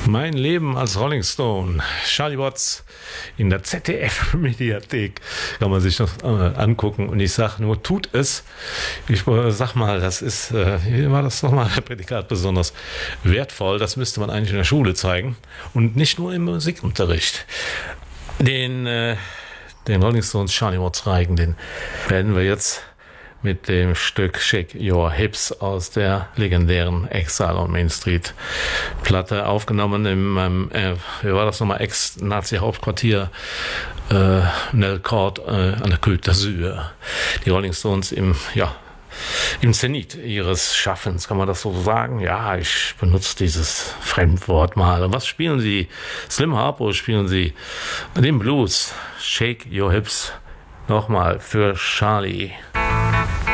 Mein Leben als Rolling Stone. Charlie Watts in der ZDF-Mediathek kann man sich das angucken. Und ich sage nur, tut es. Ich sag mal, das ist, wie war das nochmal, der Prädikat besonders wertvoll. Das müsste man eigentlich in der Schule zeigen und nicht nur im Musikunterricht. Den Rolling Stones Charlie Watts Reigen, den werden wir jetzt mit dem Stück Shake Your Hips aus der legendären Exile on Main Street Platte aufgenommen im, wie war das nochmal, Ex-Nazi-Hauptquartier Nel Court an der Côte d'Azur. Die Rolling Stones im Zenit ihres Schaffens, kann man das so sagen? Ja, ich benutze dieses Fremdwort mal. Und was spielen sie? Slim Harpo spielen sie den Blues. Shake Your Hips. Nochmal für Charlie.